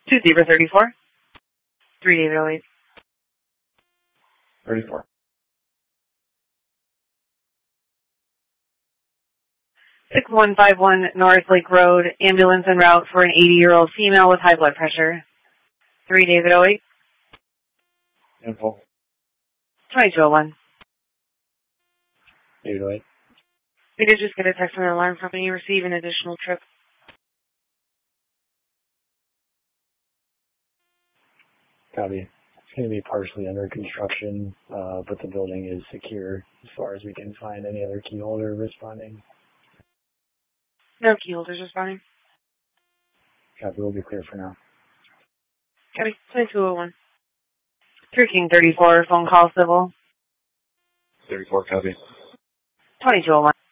2 Zebra 34. 3 David 08. 34. 6151 North Lake Road, ambulance en route for an 80-year-old female with high blood pressure. 3 David 08. Info. 2201. David 08. We did just get a text from the alarm company. Receive an additional trip. Copy. It's going to be partially under construction, but the building is secure as far as we can find. Any other key holder responding? No key holders responding. Copy. We'll be clear for now. Copy. 2201. 3 King 34, phone call civil. 34, copy. 2201.